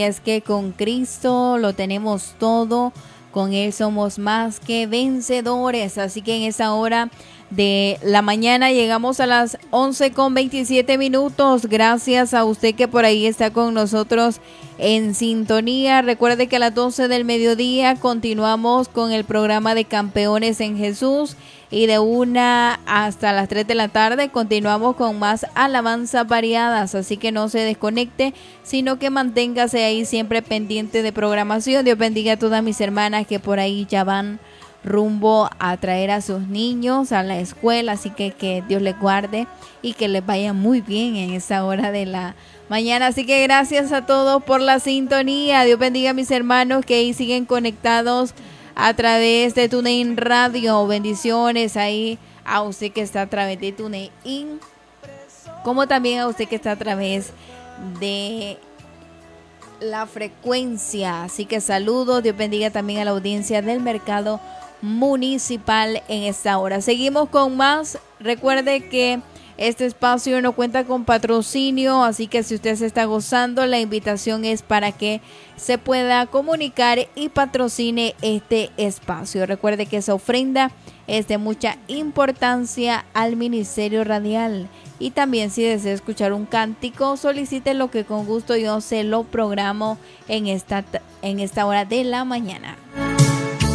Es que con Cristo lo tenemos todo, con Él somos más que vencedores. Así que en esa hora de la mañana llegamos a las 11:27. Gracias a usted que por ahí está con nosotros en sintonía. Recuerde que a las 12 del mediodía continuamos con el programa de Campeones en Jesús. Y de 1 hasta las 3 de la tarde continuamos con más alabanzas variadas. Así que no se desconecte, sino que manténgase ahí siempre pendiente de programación. Dios bendiga a todas mis hermanas que por ahí ya van rumbo a traer a sus niños a la escuela. Así que Dios les guarde y que les vaya muy bien en esa hora de la mañana. Así que gracias a todos por la sintonía. Dios bendiga a mis hermanos que ahí siguen conectados a través de TuneIn Radio. Bendiciones ahí a usted que está a través de TuneIn, como también a usted que está a través de la frecuencia. Así que saludos, Dios bendiga también a la audiencia del mercado municipal en esta hora. Seguimos con más. Recuerde que este espacio no cuenta con patrocinio, así que si usted se está gozando, la invitación es para que se pueda comunicar y patrocine este espacio. Recuerde que esa ofrenda es de mucha importancia al Ministerio Radial. Y también si desea escuchar un cántico, solicite lo que con gusto yo se lo programo en esta hora de la mañana.